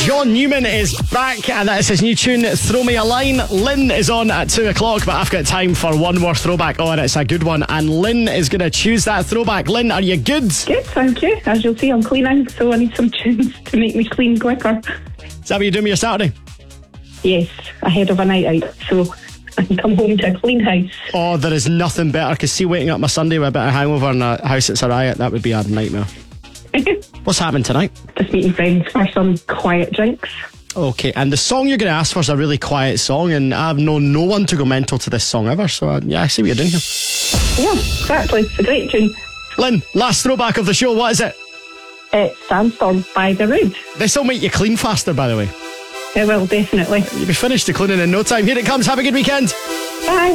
John Newman is back, and that is his new tune, Throw Me a Line. Lynn is on at 2 o'clock, but I've got time for one more throwback. Oh, and it's a good one, and Lynn is going to choose that throwback. Lynn, are you good? Good, thank you. As you'll see, I'm cleaning, so I need some tunes to make me clean quicker. Is that what you're doing with your Saturday? Yes, ahead of a night out, so I can come home to a clean house. Oh, there is nothing better, because see, waking up my Sunday with a bit of hangover in a house that's a riot, that would be a nightmare. What's happening tonight? Just meeting friends for some quiet drinks. Okay, and the song you're going to ask for is a really quiet song, and I've known no one to go mental to this song ever, so yeah, I see what you're doing here. Yeah, exactly. It's a great tune. Lynn, last throwback of the show, what is it? It's Sandstorm by The Rood. This will make you clean faster, by the way. It will, definitely. You'll be finished the cleaning in no time. Here it comes, have a good weekend. Bye.